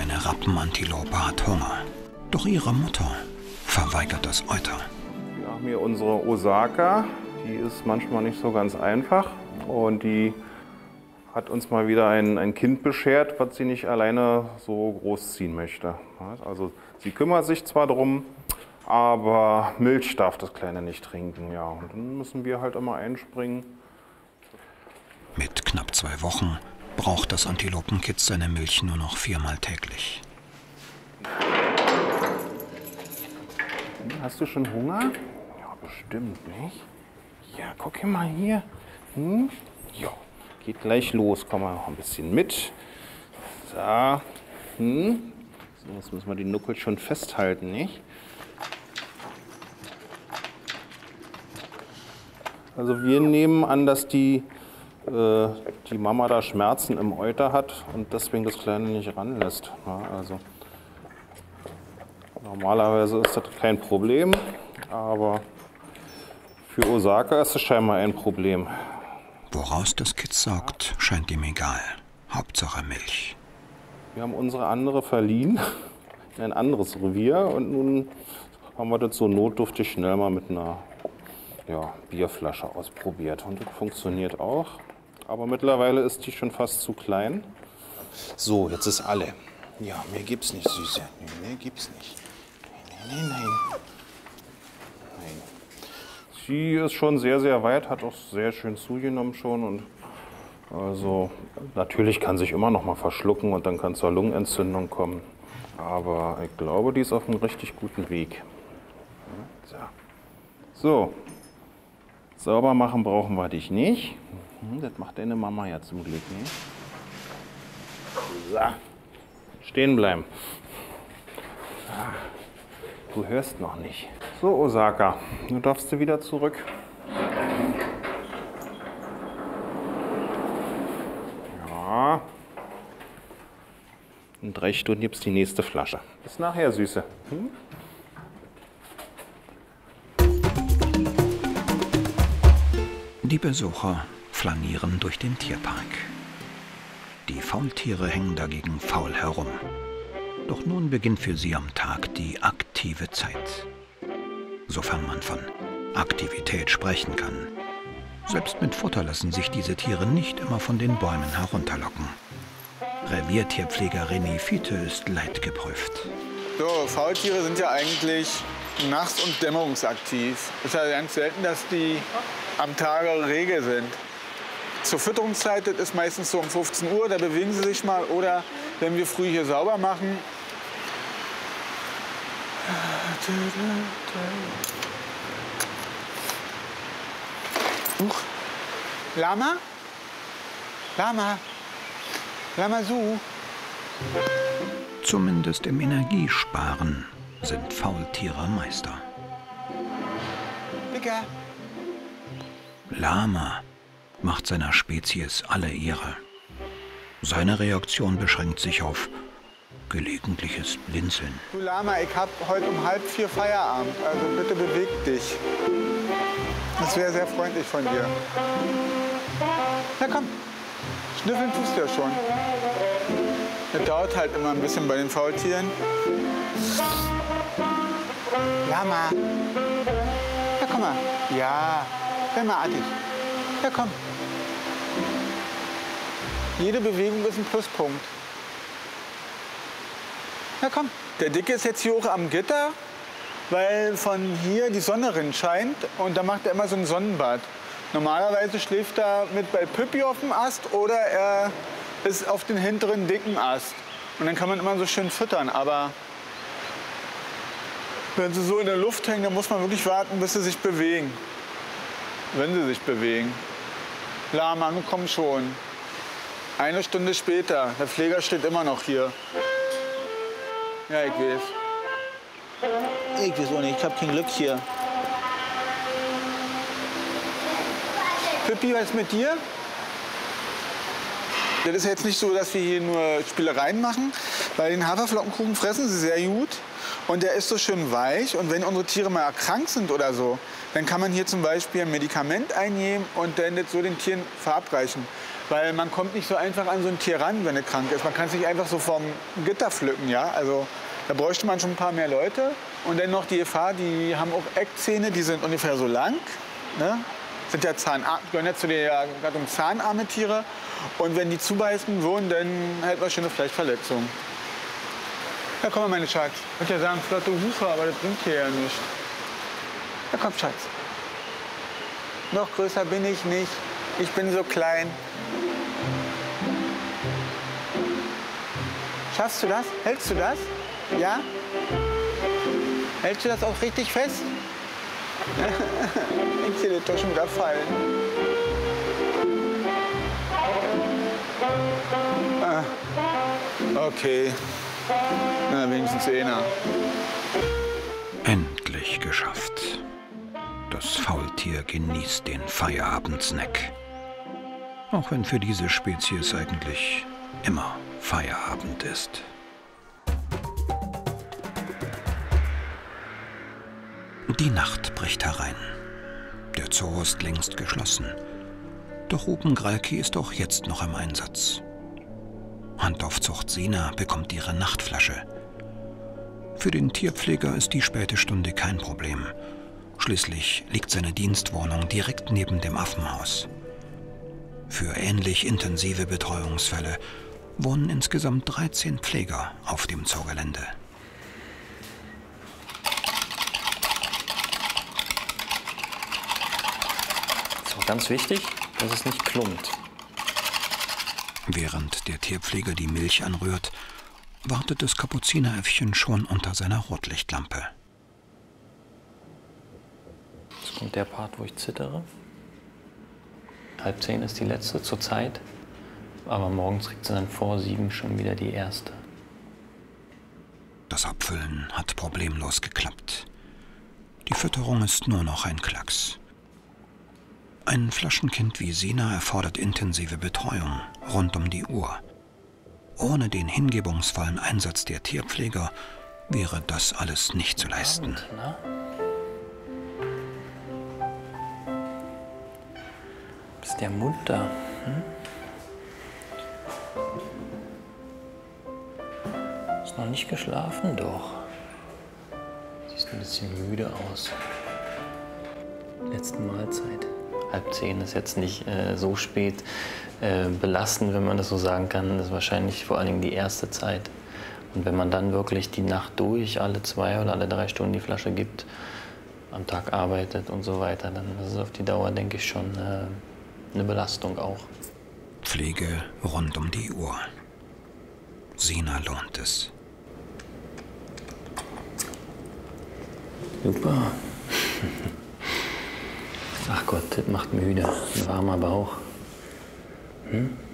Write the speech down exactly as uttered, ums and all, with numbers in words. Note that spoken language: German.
kleine Rappenantilope hat Hunger. Doch ihre Mutter verweigert das Euter. Wir haben hier unsere Osaka. Die ist manchmal nicht so ganz einfach. Und die hat uns mal wieder ein, ein Kind beschert, was sie nicht alleine so großziehen möchte. Also sie kümmert sich zwar darum, aber Milch darf das Kleine nicht trinken. Ja, und dann müssen wir halt immer einspringen. Mit knapp zwei Wochen braucht das Antilopenkitz seine Milch nur noch viermal täglich. Hast du schon Hunger? Ja, bestimmt nicht. Ja, guck mal hier. Hm? Ja, geht gleich los. Komm mal noch ein bisschen mit. So. Hm? So, jetzt müssen wir die Nuckel schon festhalten, nicht? Also wir nehmen an, dass die, äh, die Mama da Schmerzen im Euter hat und deswegen das Kleine nicht ranlässt. Ja, also normalerweise ist das kein Problem, aber für Osaka ist es scheinbar ein Problem. Woraus das Kitz saugt, scheint ihm egal. Hauptsache Milch. Wir haben unsere andere verliehen in ein anderes Revier und nun haben wir das so notdürftig schnell mal mit einer ja, Bierflasche ausprobiert. Und das funktioniert auch, aber mittlerweile ist die schon fast zu klein. So, jetzt ist alle. Ja, mehr gibt's nicht, Süße. Nee, mehr gibt's nicht. Nein, nein, nein. Nein. Sie ist schon sehr, sehr weit, hat auch sehr schön zugenommen schon. Und also natürlich kann sich immer noch mal verschlucken und dann kann zur Lungenentzündung kommen. Aber ich glaube, die ist auf einem richtig guten Weg. So. So. Sauber machen brauchen wir dich nicht. Das macht deine Mama ja zum Glück nicht. So. Stehen bleiben. Du hörst noch nicht. So, Osaka, du darfst du wieder zurück. Ja. In drei Stunden gibt es die nächste Flasche. Bis nachher, Süße. Hm? Die Besucher flanieren durch den Tierpark. Die Faultiere hängen dagegen faul herum. Doch nun beginnt für sie am Tag die aktive Zeit. Sofern man von Aktivität sprechen kann. Selbst mit Futter lassen sich diese Tiere nicht immer von den Bäumen herunterlocken. Reviertierpfleger René Fiete ist leidgeprüft. So, Faultiere sind ja eigentlich nachts- und dämmerungsaktiv. Es ist ja ganz selten, dass die am Tage rege sind. Zur Fütterungszeit, das ist meistens so um fünfzehn Uhr, da bewegen sie sich mal. Oder wenn wir früh hier sauber machen. Huch. Lama? Lama? Lama Su? Zumindest im Energiesparen sind Faultiere Meister. Dicker. Lama macht seiner Spezies alle Ehre. Seine Reaktion beschränkt sich auf gelegentliches Blinzeln. Du Lama, ich hab heute um halb vier Feierabend, also bitte beweg dich. Das wäre sehr freundlich von dir. Na komm, schnüffeln tust du ja schon. Das dauert halt immer ein bisschen bei den Faultieren. Lama. Ja, komm mal. Ja, sei mal artig. Ja, komm. Jede Bewegung ist ein Pluspunkt. Na komm. Der Dicke ist jetzt hier hoch am Gitter, weil von hier die Sonne rin scheint und da macht er immer so ein Sonnenbad. Normalerweise schläft er mit bei Püppi auf dem Ast oder er ist auf den hinteren dicken Ast. Und dann kann man immer so schön füttern, aber wenn sie so in der Luft hängen, dann muss man wirklich warten, bis sie sich bewegen. Wenn sie sich bewegen. Lama, nun komm schon. Eine Stunde später, der Pfleger steht immer noch hier. Ja, ich weiß. Ich weiß auch nicht, ich hab kein Glück hier. Pippi, was ist mit dir? Das ist jetzt nicht so, dass wir hier nur Spielereien machen. Bei den Haferflockenkuchen fressen sie sehr gut. Und der ist so schön weich. Und wenn unsere Tiere mal erkrankt sind oder so, dann kann man hier zum Beispiel ein Medikament einnehmen und dann das so den Tieren verabreichen. Weil man kommt nicht so einfach an so ein Tier ran, wenn es krank ist. Man kann es nicht einfach so vom Gitter pflücken, ja. Also da bräuchte man schon ein paar mehr Leute. Und dann noch die Gefahr, die haben auch Eckzähne, die sind ungefähr so lang. Ne? Sind ja Zahnarme, gehören ja zu der Gattung zahnarme Tiere. Und wenn die zubeißen würden, dann hätten wir schon eine Fleischverletzung. Ja, komm mal, meine Schatz. Ich würde ja sagen, flotte Hufe, aber das bringt hier ja nichts. Ja, komm, Schatz. Noch größer bin ich nicht. Ich bin so klein. Schaffst du das? Hältst du das? Ja? Hältst du das auch richtig fest? Ich sehe den doch schon wieder fallen. Ah. Okay. Na, wenigstens einer. Endlich geschafft. Das Faultier genießt den Feierabendsnack. Auch wenn für diese Spezies eigentlich immer Feierabend ist. Die Nacht bricht herein. Der Zoo ist längst geschlossen. Doch Ruben Gralki ist auch jetzt noch im Einsatz. Handaufzucht Sina bekommt ihre Nachtflasche. Für den Tierpfleger ist die späte Stunde kein Problem. Schließlich liegt seine Dienstwohnung direkt neben dem Affenhaus. Für ähnlich intensive Betreuungsfälle wohnen insgesamt dreizehn Pfleger auf dem Zoogelände. Es ist ganz wichtig, dass es nicht klumpt. Während der Tierpfleger die Milch anrührt, wartet das Kapuzineräffchen schon unter seiner Rotlichtlampe. Jetzt kommt der Part, wo ich zittere. Halb zehn ist die letzte zur Zeit, aber morgens kriegt sie dann vor sieben schon wieder die erste. Das Abfüllen hat problemlos geklappt. Die Fütterung ist nur noch ein Klacks. Ein Flaschenkind wie Sina erfordert intensive Betreuung rund um die Uhr. Ohne den hingebungsvollen Einsatz der Tierpfleger wäre das alles nicht zu leisten. Abend, ne? Bist ja munter. Hm? Ist noch nicht geschlafen? Doch. Siehst ein bisschen müde aus. Letzte Mahlzeit. Halb zehn ist jetzt nicht äh, so spät äh, belastend, wenn man das so sagen kann. Das ist wahrscheinlich vor allen Dingen die erste Zeit. Und wenn man dann wirklich die Nacht durch alle zwei oder alle drei Stunden die Flasche gibt, am Tag arbeitet und so weiter, dann ist es auf die Dauer, denke ich, schon äh, eine Belastung auch. Pflege rund um die Uhr. Sina lohnt es. Super. Ach Gott, das macht müde. Ein warmer Bauch. Hm?